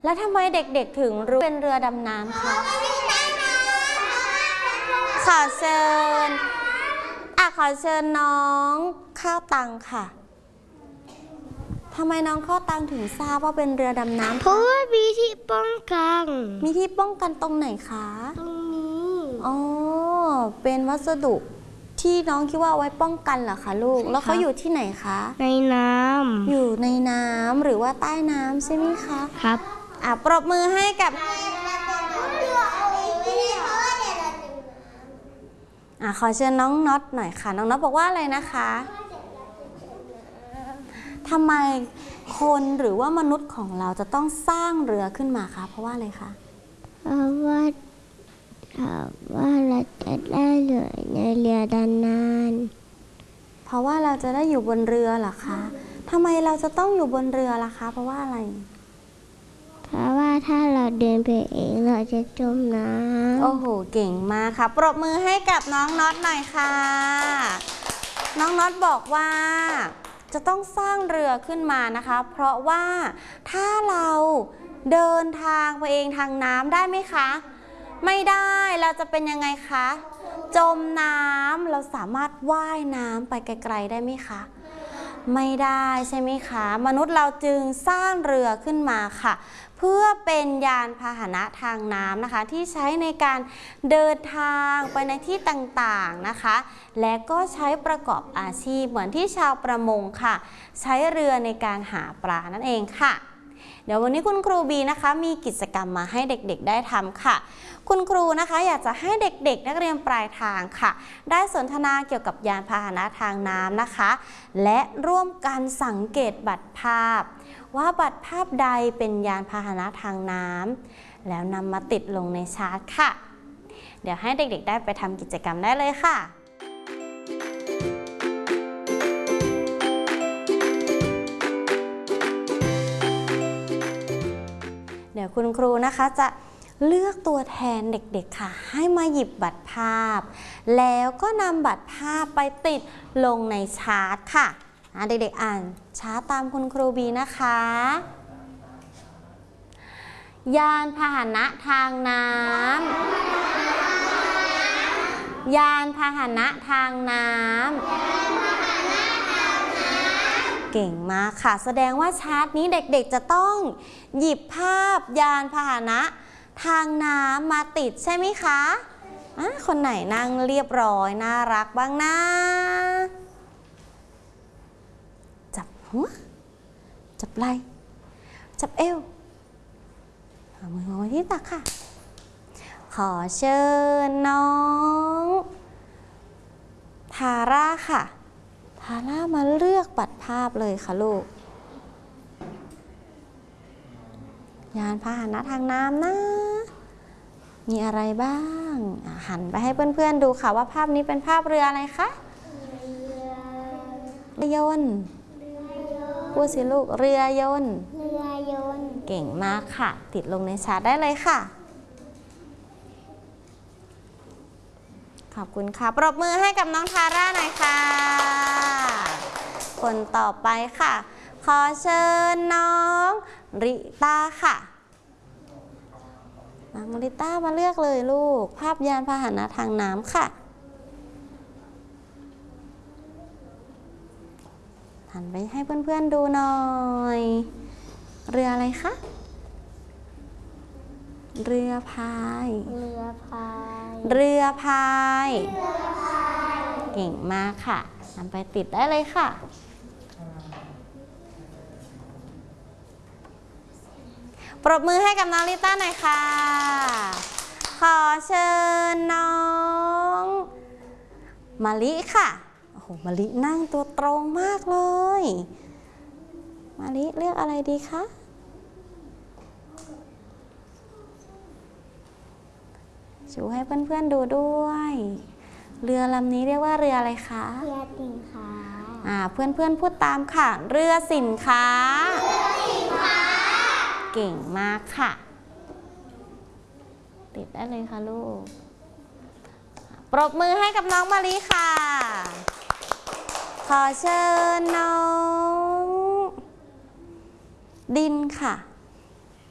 แล้วทำไมเด็กๆถึงรู้เป็นเรือดำน้ำคะขอเชิญขอเชิญน้องข้าวตังค่ะทำไมน้องข้าวตังถึงทราบว่าเป็นเรือดำน้ำเพราะว่ามีที่ป้องกันมีที่ป้องกันตรงไหนคะตรงนี้อ๋อเป็นวัสดุที่น้องคิดว่าเอาไว้ป้องกันเหรอคะลูกแล้วเขาอยู่ที่ไหนคะในน้ำอยู่ในน้ำหรือว่าใต้น้ำใช่ไหมคะครับปรบมือให้กับขอเชิญน้องน็อตหน่อยค่ะน้องน็อตบอกว่าอะไรนะคะทำไมคนหรือว่ามนุษย์ของเราจะต้องสร้างเรือขึ้นมาคะเพราะว่าอะไรคะเพราะว่าเราจะได้อยู่ในเรือดานานเพราะว่าเราจะได้อยู่บนเรือเหรอคะทำไมเราจะต้องอยู่บนเรือล่ะคะเพราะว่าอะไรเพราะว่าถ้าเราเดินไปเองเราจะจมน้ำโอ้โหเก่งมากค่ะปรบมือให้กับน้องน็อตหน่อยค่ะน้องน็อตบอกว่าจะต้องสร้างเรือขึ้นมานะคะเพราะว่าถ้าเราเดินทางไปเองทางน้ำได้ไหมคะไม่ได้เราจะเป็นยังไงคะจมน้ำเราสามารถว่ายน้ำไปไกลๆได้ไหมคะไม่ได้ใช่ไหมคะมนุษย์เราจึงสร้างเรือขึ้นมาค่ะเพื่อเป็นยานพาหนะทางน้ำนะคะที่ใช้ในการเดินทางไปในที่ต่างๆนะคะและก็ใช้ประกอบอาชีพเหมือนที่ชาวประมงค่ะใช้เรือในการหาปลานั่นเองค่ะเดี๋ยววันนี้คุณครูบีนะคะมีกิจกรรมมาให้เด็กๆได้ทำค่ะคุณครูนะคะอยากจะให้เด็กๆนักเรียนปลายทางค่ะได้สนทนาเกี่ยวกับยานพาหนะทางน้ำนะคะและร่วมกันสังเกตบัตรภาพว่าบัตรภาพใดเป็นยานพาหนะทางน้ำแล้วนำมาติดลงในชาร์ตค่ะเดี๋ยวให้เด็กๆได้ไปทำกิจกรรมได้เลยค่ะเดี๋ยวคุณครูนะคะจะเลือกตัวแทนเด็กๆค่ะให้มาหยิบบัตรภาพแล้วก็นำบัตรภาพไปติดลงในชาร์ตค่ะเด็กๆอ่านชาร์ตตามคุณครูบีนะคะยานพาหนะทางน้ำยานพาหนะทางน้ำเก่งมากค่ะแสดงว่าชาร์ตนี้เด็กๆจะต้องหยิบภาพยานพาหนะทางน้ำมาติดใช่ไหมคะคนไหนนั่งเรียบร้อยน่ารักบ้างนะจับหัวจับไหล่จับเอวเอามือวางไว้ที่ตักค่ะขอเชิญน้องทาร่าค่ะทาร่ามาเลือกบัตรภาพเลยค่ะลูกยานพาหนะทางน้ำนะมีอะไรบ้างหันไปให้เพื่อนๆดูค่ะว่าภาพนี้เป็นภาพเรืออะไรคะเรือยนต์พูดสิลูกเรือยนต์เก่งมากค่ะติดลงในชาร์ตได้เลยค่ะขอบคุณค่ะปรบมือให้กับน้องทาร่าหน่อยค่ะคนต่อไปค่ะขอเชิญน้องริต้าค่ะน้องริต้ามาเลือกเลยลูกภาพยานพาหนะทางน้ำค่ะหันไปให้เพื่อนๆดูหน่อยเรืออะไรคะเรือพายเก่งมากค่ะนำไปติดได้เลยค่ะปรบมือให้กับน้องลิต้าหน่อยค่ะขอเชิญน้องมะลิค่ะโอ้โหมะลินั่งตัวตรงมากเลยมะลิเลือกอะไรดีคะชูให้เพื่อนๆดูด้วยเรือลำนี้เรียกว่าเรืออะไรคะเรือสินค้าเพื่อนๆพูดตามค่ะเรือสินค้าเก่งมากค่ะติดได้เลยค่ะลูกปรบมือให้กับน้องมะลิค่ะขอเชิญน้องดินค่ะ